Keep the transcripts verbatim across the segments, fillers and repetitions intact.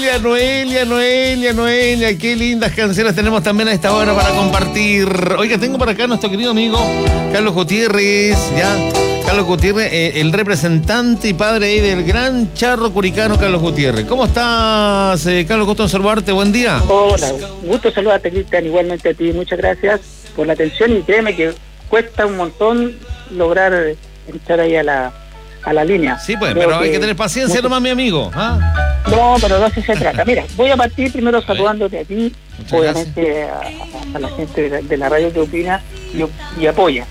Noelia, Noelia, Noelia, Noelia. Qué lindas canciones tenemos también a esta hora para compartir. Oiga, tengo por acá a nuestro querido amigo Carlos Gutiérrez, ya. Carlos Gutiérrez, eh, el representante y padre ahí del gran charro curicano Carlos Gutiérrez. ¿Cómo estás, eh, Carlos? Gusto en saludarte, buen día. Hola, gusto saludarte, Cristian, igualmente a ti. Muchas gracias por la atención y créeme que cuesta un montón lograr entrar ahí a la, a la línea. Sí, pues, Creo pero hay que que tener paciencia mucho... nomás, mi amigo. ¿Ah? No, pero no así se trata. Mira, voy a partir primero saludándote a ti, Muchas obviamente a, a, a la gente de la, de la radio que opina y, y apoya.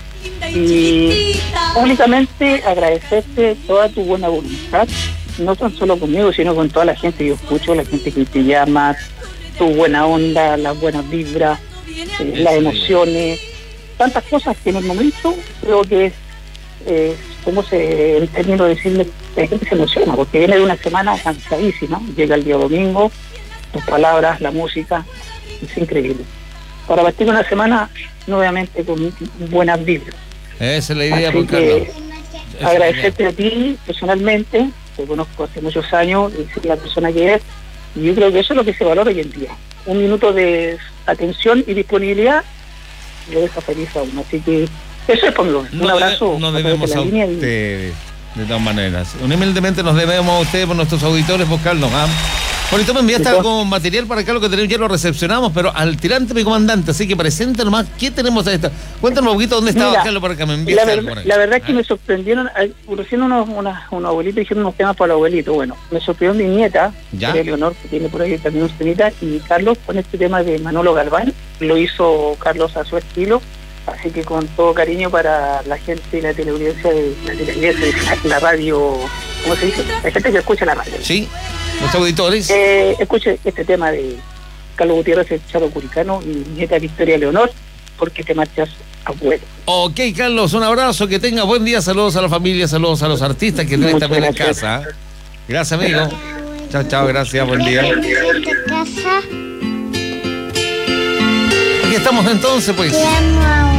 Y únicamente agradecerte toda tu buena voluntad, no tan solo conmigo, sino con toda la gente que yo escucho, la gente que te llama, tu buena onda, las buenas vibras, eh, las emociones, tantas cosas que en el momento creo que es, eh, como se, en términos de decirle, la gente se emociona, porque viene de una semana cansadísima, llega el día domingo, tus palabras, la música, es increíble. Para partir una semana, nuevamente con buenas vibras. Esa es la idea, Así por que Carlos. agradecerte a ti personalmente, te conozco hace muchos años, y la persona que eres, y yo creo que eso es lo que se valora hoy en día. Un minuto de atención y disponibilidad lo deja feliz a uno. Así que eso es por lo menos. Un No abrazo. debe, no debemos a ustedes, y... de todas maneras. Humildemente nos debemos a ustedes por nuestros auditores, por Carlos. ¿Ah? Bueno, tú me enviaste algo material para acá, lo que tenemos ya lo recepcionamos, pero al tirante mi comandante, así que presente nomás, ¿qué tenemos a esta? Cuéntanos un poquito dónde estaba Carlos para que me envíes la, algo ver, por ahí. La verdad es que ¿Ah? me sorprendieron, recién unos, unos, unos abuelitos dijeron unos temas para los abuelitos. Bueno, me sorprendió mi nieta, Leonor, que tiene por ahí también un temita, y Carlos con este tema de Manolo Galván, lo hizo Carlos a su estilo. Así que con todo cariño para la gente de la teleaudiencia, de la teleaudiencia, de la radio, ¿cómo se dice? La gente que escucha la radio. Sí, los auditores. Eh, escuche este tema de Carlos Gutiérrez, el charro curicano, y nieta Victoria Leonor, porque te marchas abuelo. Ok, Carlos, un abrazo, que tengas buen día, saludos a la familia, saludos a los artistas que están también en casa. Gracias, amigo. Chao, chao, gracias, buen día. Aquí estamos entonces, pues.